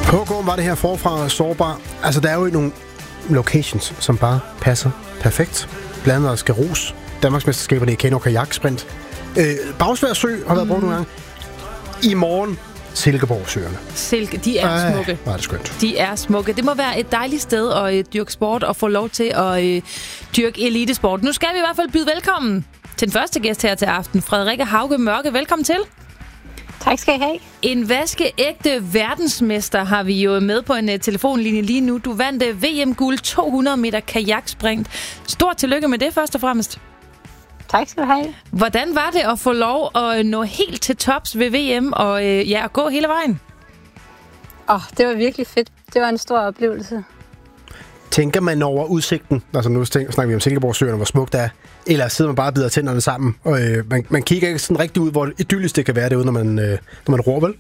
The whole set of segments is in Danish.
Håkon var det her forfra sårbar. Altså, der er jo nogle locations, som bare passer perfekt. Blandt andet Skaros, Danmarksmesterskaberne i kano- kajaksprint. Bagsværd Sø har været brugt nogle gange. I morgen Silkeborg-søerne. De er smukke. Var det skønt. De er smukke. Det må være et dejligt sted at dyrke sport og få lov til at dyrke elitesport. Nu skal vi i hvert fald byde velkommen til den første gæst her til aften. Frederikke Hauge Mørke, velkommen til. Tak skal I have. En vaskeægte verdensmester har vi jo med på en telefonlinje lige nu. Du vandt VM-guld 200 meter kajaksprint. Stort tillykke med det først og fremmest. Tak skal du have. Hvordan var det at få lov at nå helt til tops ved VM og at gå hele vejen? Det var virkelig fedt. Det var en stor oplevelse. Tænker man over udsigten? Altså nu snakker vi om Silkeborg-søerne, hvor smukt det er. Eller sidder man bare og bider tænderne sammen? Og man kigger ikke sådan rigtig ud, hvor idyllisk det kan være derude, når man roer, vel?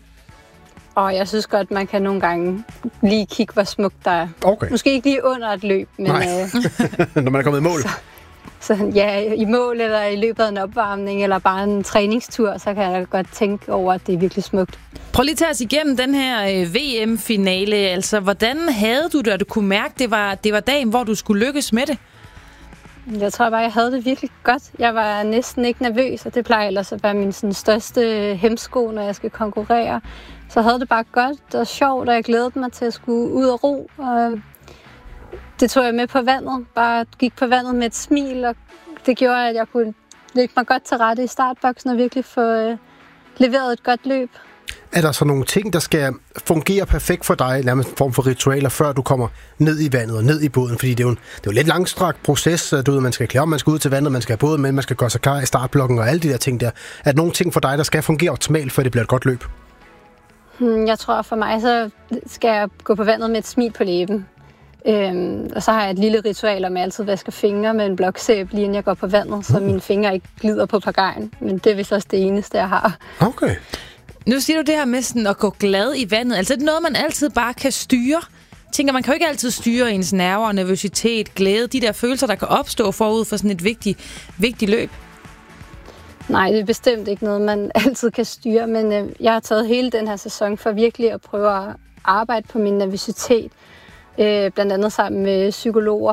Jeg synes godt, man kan nogle gange lige kigge, hvor smukt der er. Okay. Måske ikke lige under et løb, men... når man er kommet i mål? Så ja, i mål eller i løbet af en opvarmning, eller bare en træningstur, så kan jeg godt tænke over, at det er virkelig smukt. Prøv lige at tage os igennem den her VM-finale. Altså, hvordan havde du det, og du kunne mærke, det var dagen, hvor du skulle lykkes med det? Jeg tror bare, jeg havde det virkelig godt. Jeg var næsten ikke nervøs, og det plejer ellers at være min sådan, største hemsko, når jeg skal konkurrere. Så jeg havde det bare godt og sjovt, og jeg glædede mig til at skulle ud og ro. Og det tog jeg med på vandet. Bare gik på vandet med et smil, og det gjorde, at jeg kunne lægge mig godt til rette i startboksen og virkelig få leveret et godt løb. Er der så nogle ting, der skal fungere perfekt for dig, nærmest en form for ritualer, før du kommer ned i vandet og ned i båden? Fordi det er jo en lidt langstrakt proces. Du ved, man skal klæde om, man skal ud til vandet, man skal have båden med, man skal gøre sig klar i startblokken og alle de der ting der. Er der nogle ting for dig, der skal fungere optimalt, før det bliver et godt løb? Jeg tror for mig, så skal jeg gå på vandet med et smil på læben. Og så har jeg et lille ritual om, at jeg altid vasker fingre med en bloksæbe, lige inden jeg går på vandet, så mine fingre ikke glider på pagajen. Men det er vist også det eneste, jeg har. Okay. Nu siger du det her med sådan at gå glad i vandet. Altså det er noget, man altid bare kan styre. Tænker, man kan jo ikke altid styre ens nerver, nervøsitet, glæde, de der følelser, der kan opstå forud for sådan et vigtigt løb. Nej, det er bestemt ikke noget, man altid kan styre, men jeg har taget hele den her sæson for virkelig at prøve at arbejde på min nervøsitet. Blandt andet sammen med psykologer